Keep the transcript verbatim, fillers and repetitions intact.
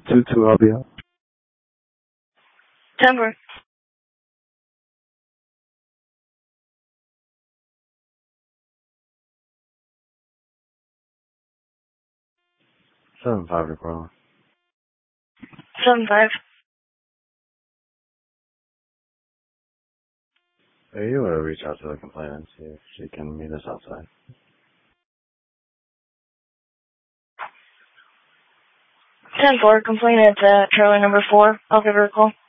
two two, I'll be out. Denver. seven five to Portland. seven five. Hey, you want to reach out to the complainant and see if she can meet us outside. ten four, complainant at uh, trailer number four. I'll give her a call.